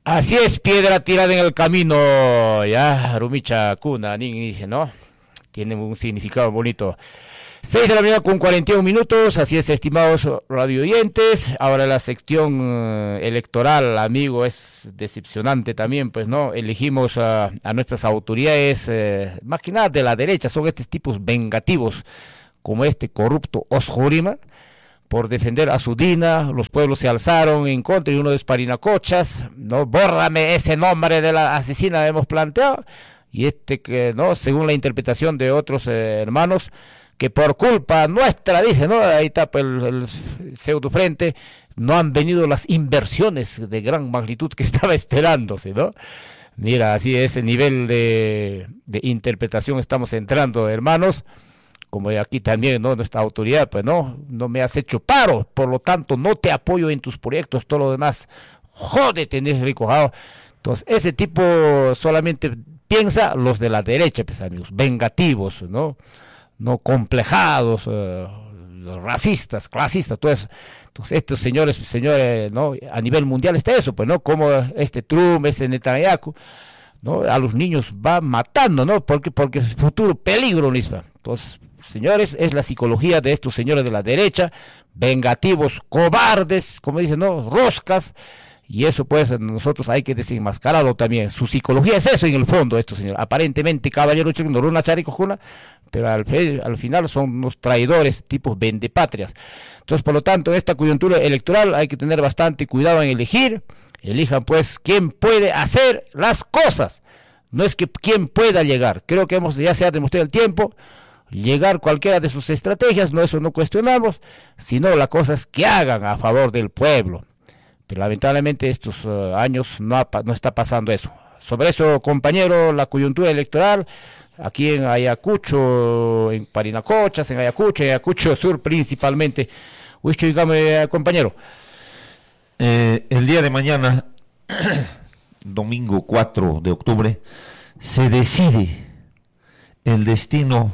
Así es, piedra tirada en el camino, ya, Rumicha Kuna, dice, ¿no? Tiene un significado bonito. 6 de la mañana con 41 minutos, así es, estimados radio oyentes. Ahora la sección electoral, amigo, es decepcionante también, pues, ¿no? Elegimos a nuestras autoridades, más que nada de la derecha, son estos tipos vengativos, como este corrupto Osjurima, por defender a su Dina. Los pueblos se alzaron en contra y uno de Parinacochas, no, bórrame ese nombre de la asesina, hemos planteado, y este que, no, según la interpretación de otros hermanos, que por culpa nuestra, dice, ¿no? Ahí está pues, el pseudo frente, no han venido las inversiones de gran magnitud que estaba esperándose, ¿no? Mira, así ese nivel de interpretación estamos entrando, hermanos. Como aquí también, ¿no? Nuestra autoridad, pues no me has hecho paro, por lo tanto no te apoyo en tus proyectos, todo lo demás, jódete, tenés recojado. Entonces, ese tipo solamente piensa los de la derecha, pues amigos, vengativos, ¿no? No complejados, racistas, clasistas, todo eso. Entonces, estos señores, ¿no? A nivel mundial está eso, pues, ¿no? Como este Trump, este Netanyahu, ¿no? A los niños va matando, ¿no? Porque es futuro peligro, misma. Entonces, señores, es la psicología de estos señores de la derecha, vengativos, cobardes, como dicen, ¿no? Roscas, y eso pues nosotros hay que desenmascararlo también. Su psicología es eso en el fondo, estos señores. Aparentemente, caballero, no una charicojuna, pero al final son unos traidores, tipos vendepatrias. Entonces, por lo tanto, en esta coyuntura electoral hay que tener bastante cuidado en elegir. Elijan pues quién puede hacer las cosas, no es que quién pueda llegar. Creo que ya se ha demostrado el tiempo, llegar cualquiera de sus estrategias, no, eso no cuestionamos, sino la cosa es que hagan a favor del pueblo. Pero lamentablemente estos años no está pasando eso. Sobre eso, compañero, la coyuntura electoral, aquí en Ayacucho, en Parinacochas, en Ayacucho Sur principalmente. Wicho, dígame, compañero. El día de mañana, domingo 4 de octubre, se decide el destino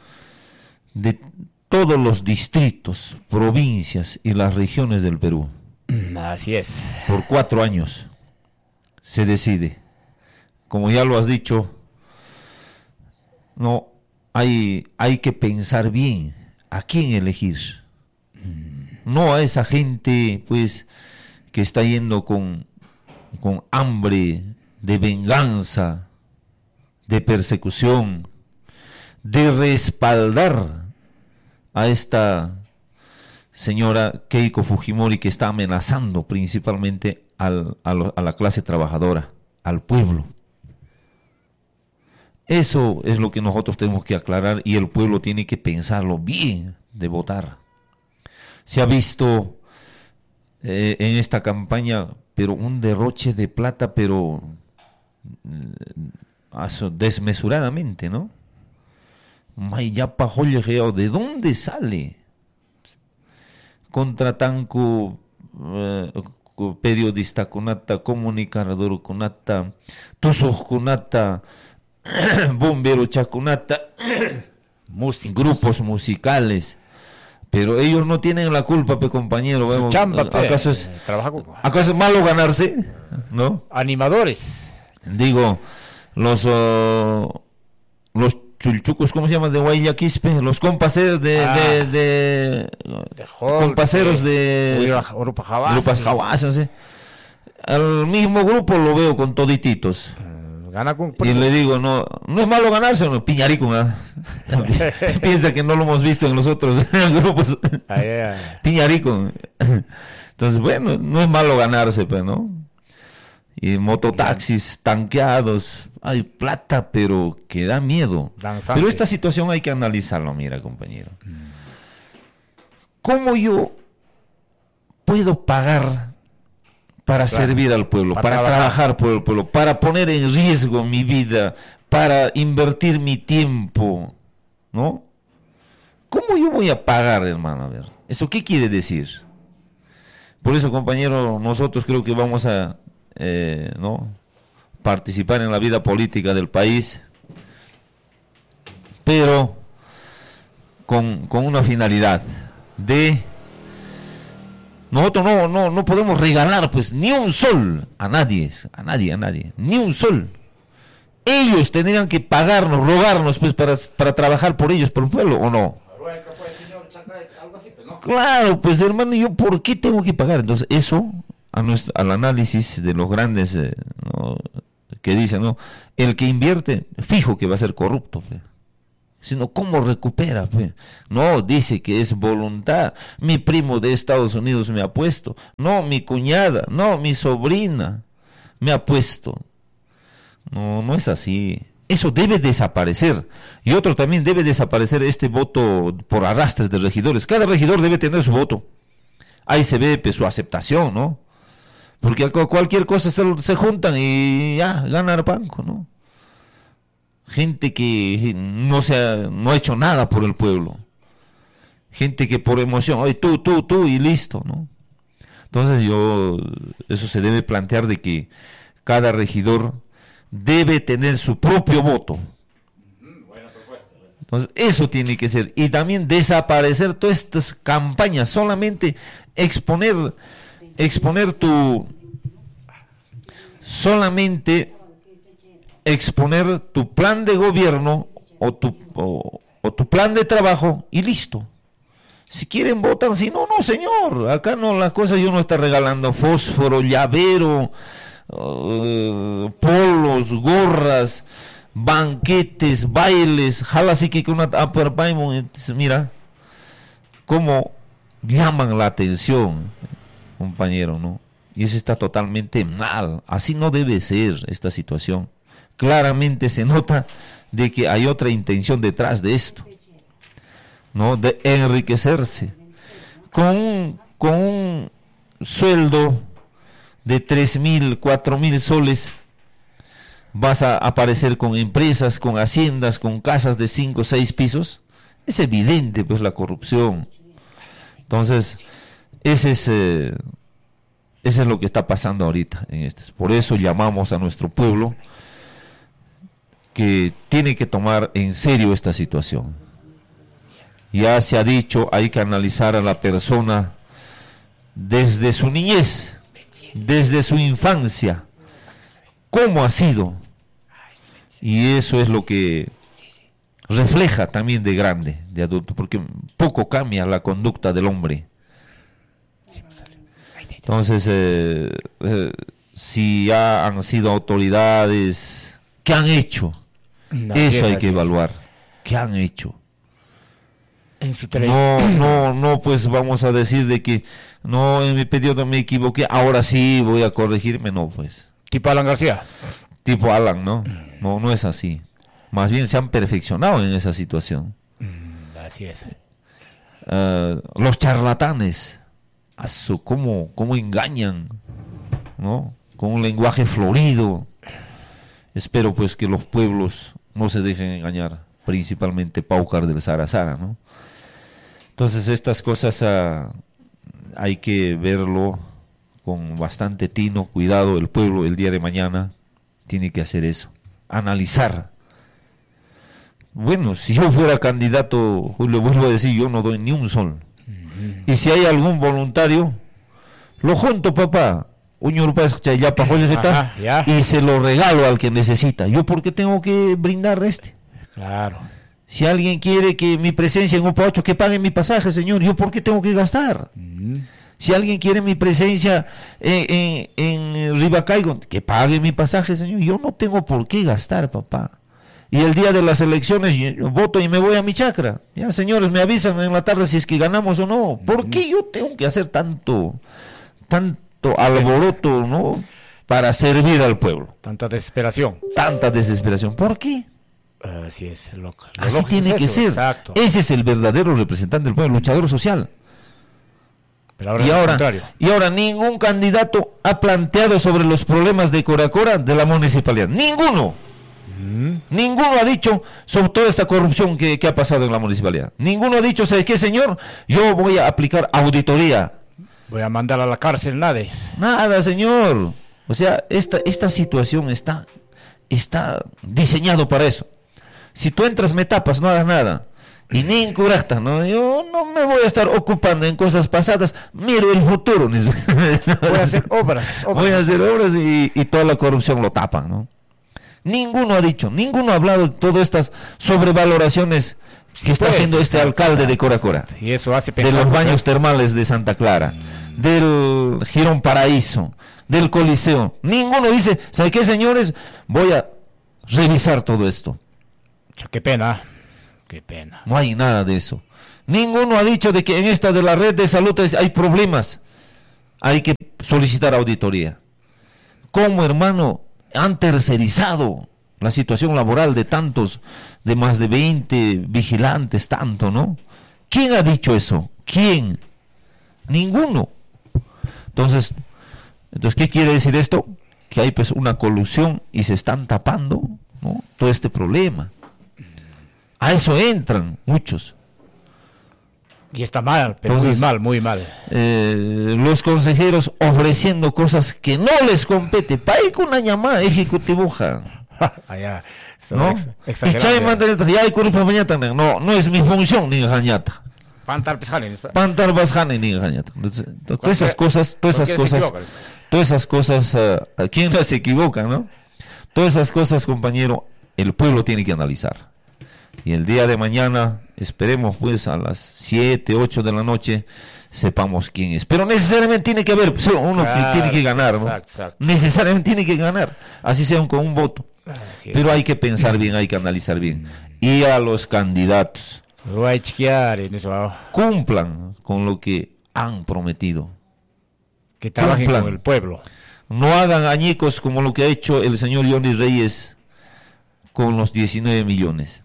de todos los distritos, provincias y las regiones del Perú. Así es. Por 4 años se decide. Como ya lo has dicho, no hay que pensar bien a quién elegir. No a esa gente, pues, que está yendo con hambre de venganza, de persecución, de respaldar a esta señora Keiko Fujimori, que está amenazando principalmente a la clase trabajadora, al pueblo. Eso es lo que nosotros tenemos que aclarar, y el pueblo tiene que pensarlo bien de votar. Se ha visto en esta campaña, pero un derroche de plata, pero desmesuradamente, ¿no? Mayapa Jollejeo, ¿de dónde sale? Contra tanco periodista kunata, comunicador kunata, tusos kunata, bombero chakunata, grupos musicales. Pero ellos no tienen la culpa, compañero. Su chamba, ¿Acaso es malo ganarse? ¿No? Animadores. Digo, los chulchucos, ¿cómo se llaman? De Guayaquispe, los compaseros compaseros de Grupas Jabás, no sé. Al mismo grupo lo veo con todititos. Y le digo, no es malo ganarse, no, Piñarico, ¿eh? Piensa que no lo hemos visto en los otros grupos. Piñarico. Entonces, bueno, no es malo ganarse, pues, ¿no? Y mototaxis tanqueados, hay plata, pero que da miedo. Danzante. Pero esta situación hay que analizarlo, mira, compañero. ¿Cómo yo puedo pagar para servir al pueblo, para trabajar por el pueblo, para poner en riesgo mi vida, para invertir mi tiempo, ¿no? ¿Cómo yo voy a pagar, hermano? A ver, ¿eso qué quiere decir? Por eso, compañero, nosotros creo que vamos a ¿no? participar en la vida política del país, pero con una finalidad de Nosotros no podemos regalar pues ni un sol a nadie, ni un sol. Ellos tendrían que pagarnos, rogarnos pues para trabajar por ellos, por el pueblo, ¿o no? Claro, pues hermano, ¿yo por qué tengo que pagar? Entonces eso, al análisis de los grandes ¿no? Que dicen, ¿no? El que invierte, fijo que va a ser corrupto, pues. Sino cómo recupera, pues. No, dice que es voluntad. Mi primo de Estados Unidos me ha puesto. No, mi cuñada, no, mi sobrina me ha puesto. No es así. Eso debe desaparecer. Y otro también debe desaparecer este voto por arrastres de regidores. Cada regidor debe tener su voto. Ahí se ve pues, su aceptación, ¿no? Porque cualquier cosa se juntan y ya, gana el banco, ¿no? Gente que no ha hecho nada por el pueblo. Gente que por emoción, oye, tú y listo, ¿no? Entonces eso se debe plantear de que cada regidor debe tener su propio voto. Entonces eso tiene que ser. Y también desaparecer todas estas campañas, solamente exponer tu plan de gobierno o tu plan de trabajo y listo. Si quieren votan, si no, señor. Acá no, las cosas yo no estoy regalando fósforo, llavero, polos, gorras, banquetes, bailes, jala así que con una upper payment, mira cómo llaman la atención, compañero, ¿no? Y eso está totalmente mal. Así no debe ser esta situación. Claramente se nota de que hay otra intención detrás de esto, ¿no? De enriquecerse. Con un sueldo de 3,000, 4,000 soles, vas a aparecer con empresas, con haciendas, con casas de 5 o 6 pisos. Es evidente, pues, la corrupción. Entonces, ese es lo que está pasando ahorita en este. Por eso llamamos a nuestro pueblo que tiene que tomar en serio esta situación. Ya se ha dicho, hay que analizar a la persona desde su niñez, desde su infancia, cómo ha sido. Y eso es lo que refleja también de grande, de adulto, porque poco cambia la conducta del hombre. Entonces, si ya han sido autoridades, ¿qué han hecho? Eso hay que evaluar. ¿Qué han hecho? No, pues vamos a decir de que no, en mi periodo me equivoqué, ahora sí voy a corregirme, no, pues. Tipo Alan García. Tipo Alan, ¿no? No es así. Más bien se han perfeccionado en esa situación. Así es. Los charlatanes, cómo engañan, ¿no? Con un lenguaje florido. Espero pues que los pueblos no se dejen engañar, principalmente Paucar del Sarazara, ¿no? Entonces estas cosas hay que verlo con bastante tino, cuidado. El pueblo el día de mañana tiene que hacer eso, analizar. Bueno, si yo fuera candidato, Julio, vuelvo a decir, yo no doy ni un sol. Y si hay algún voluntario, lo junto, papá, y se lo regalo al que necesita. ¿Yo por qué tengo que brindar Claro. Si alguien quiere que mi presencia en un Upa 8, que pague mi pasaje, señor. ¿Yo por qué tengo que gastar? Si alguien quiere mi presencia en Ribacaigo, que pague mi pasaje, señor. Yo no tengo por qué gastar, papá. Y el día de las elecciones yo voto y me voy a mi chacra. Ya, señores, me avisan en la tarde si es que ganamos o no. ¿Por qué yo tengo que hacer tanto alboroto, ¿no? Para servir al pueblo. Tanta desesperación. ¿Por qué? Así es, loco. Así tiene que ser. Exacto. Ese es el verdadero representante del pueblo, luchador social. Pero ahora y ahora ningún candidato ha planteado sobre los problemas de Coracora de la municipalidad. Ninguno ha dicho sobre toda esta corrupción que ha pasado en la municipalidad. Ninguno ha dicho, ¿sabes qué, señor? Yo voy a aplicar auditoría. Voy a mandar a la cárcel, nada, señor. O sea, esta situación está diseñado para eso. Si tú entras, me tapas, no hagas nada. Y ni en curacta, ¿no? Yo no me voy a estar ocupando en cosas pasadas, miro el futuro. Voy a hacer obras. Voy a hacer obras y toda la corrupción lo tapan, ¿no? Ninguno ha dicho, ninguno ha hablado de todas estas sobrevaloraciones que está haciendo este alcalde de Coracora. Y eso hace pensar, de los baños termales de Santa Clara, del Girón Paraíso, del Coliseo. Ninguno dice, ¿sabe qué, señores? Voy a revisar todo esto. Qué pena. Qué pena. No hay nada de eso. Ninguno ha dicho de que en esta de la red de salud hay problemas. Hay que solicitar auditoría. ¿Cómo, hermano, han tercerizado la situación laboral de tantos, de más de 20 vigilantes, tanto, ¿no? ¿Quién ha dicho eso? ¿Quién? Ninguno. Entonces, ¿qué quiere decir esto? Que hay pues una colusión y se están tapando, ¿no?, todo este problema. A eso entran muchos. Y está mal, pero entonces, muy mal. Los consejeros ofreciendo cosas que no les compete. Para ir con una llamada ejecutivuja. ¿No? No es mi función ni engañata. Todas esas cosas, ¿quién no se equivoca, no? Todas esas cosas, compañero, el pueblo tiene que analizar. Y el día de mañana, esperemos pues a las 7, 8 de la noche, sepamos quién es. Pero necesariamente tiene que haber uno que tiene que ganar, ¿no? Exacto. Necesariamente tiene que ganar, así sea con un voto. Pero hay que pensar bien, hay que analizar bien. Y a los candidatos, cumplan con lo que han prometido. Que trabajen con el pueblo. No hagan añicos como lo que ha hecho el señor Johnny Reyes con los 19 millones.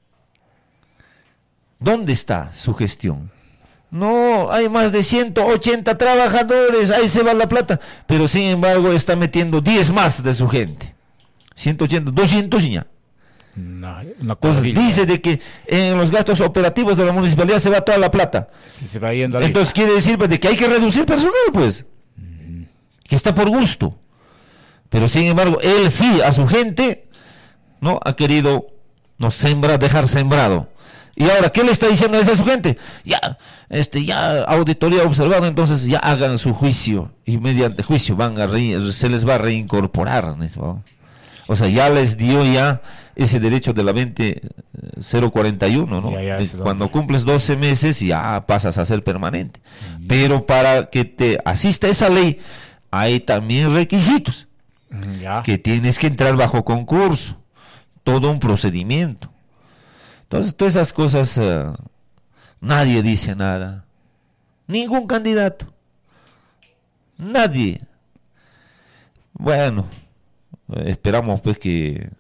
¿Dónde está su gestión? No, hay más de 180 trabajadores, ahí se va la plata. Pero sin embargo está metiendo 10 más de su gente. 180, 200 ya. Entonces dice de que en los gastos operativos de la municipalidad se va toda la plata. Sí, se va yendo. Entonces quiere decir pues, de que hay que reducir personal, pues. Que está por gusto. Pero sin embargo, él sí, a su gente, no ha querido dejar sembrado. Y ahora, ¿qué le está diciendo a su gente? Ya auditoría observado, entonces ya hagan su juicio. Y mediante juicio se les va a reincorporar, ¿no? O sea, ya les dio ya ese derecho de la 20041, ¿no? Cuando cumples 12 meses ya pasas a ser permanente. Pero para que te asista esa ley, hay también requisitos. Que tienes que entrar bajo concurso. Todo un procedimiento. Entonces, todas esas cosas, nadie dice nada. Ningún candidato. Nadie. Bueno, esperamos pues que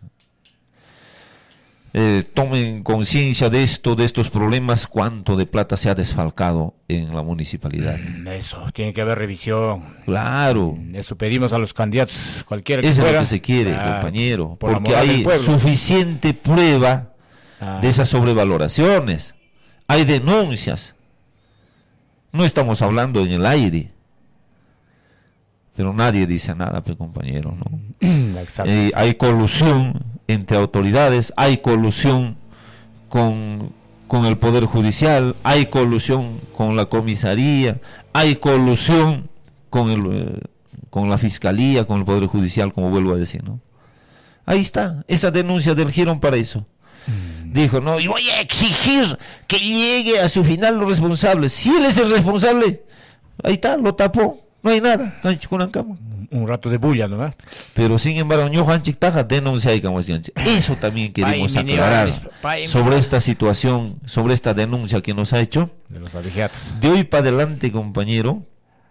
tomen conciencia de estos problemas, cuánto de plata se ha desfalcado en la municipalidad. Eso, tiene que haber revisión. Claro. Eso pedimos a los candidatos, cualquiera que eso fuera. Es lo que se quiere, compañero, porque hay suficiente prueba de esas sobrevaloraciones. Hay denuncias. No estamos hablando en el aire. Pero nadie dice nada, pues, compañero, ¿no? Hay colusión entre autoridades, hay colusión con el Poder Judicial, hay colusión con la comisaría, hay colusión con la Fiscalía, con el Poder Judicial, como vuelvo a decir, ¿no? Ahí está, esa denuncia del Girón Paraíso. Dijo, no, yo voy a exigir que llegue a su final los responsables. Si él es el responsable, ahí está, lo tapó. No hay nada, un rato de bulla, ¿no? Pero sin embargo, denuncia y eso también queremos aclarar sobre esta situación, sobre esta denuncia que nos ha hecho. De los abigeatos. De hoy para adelante, compañero,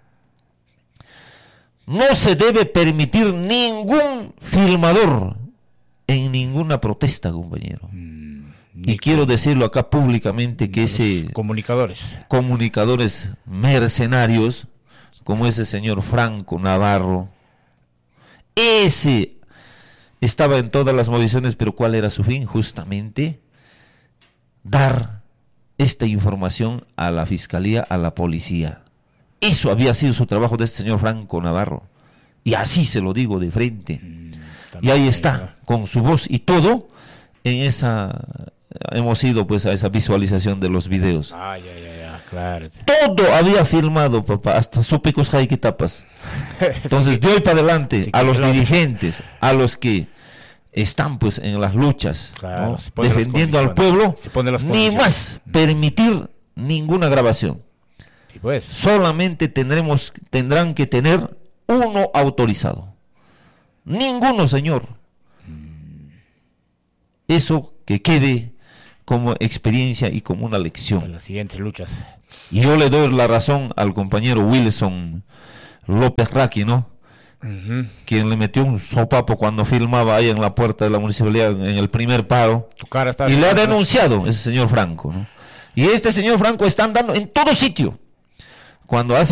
no se debe permitir ningún filmador en ninguna protesta, compañero. Y quiero decirlo acá públicamente que comunicadores mercenarios, como ese señor Franco Navarro, ese estaba en todas las movilizaciones, pero ¿cuál era su fin? Justamente dar esta información a la Fiscalía, a la policía. Eso había sido su trabajo de este señor Franco Navarro. Y así se lo digo de frente. Y ahí está, con su voz y todo, en hemos ido pues a esa visualización de los videos. Ya, claro. Todo había filmado, papá, hasta supicos tapas. Entonces, de hoy para adelante, a los dirigentes, a los que están pues en las luchas, claro, ¿no? Defendiendo al pueblo, ni más permitir ninguna grabación. Sí, pues. Solamente tendrán que tener uno autorizado. Ninguno, señor. Eso que quede como experiencia y como una lección. En las siguientes luchas. Y yo le doy la razón al compañero Wilson López Raqui, ¿no? Quien le metió un sopapo cuando filmaba ahí en la puerta de la municipalidad en el primer paro. Y le ha denunciado ese señor Franco, ¿no? Y este señor Franco está andando en todo sitio. Cuando hace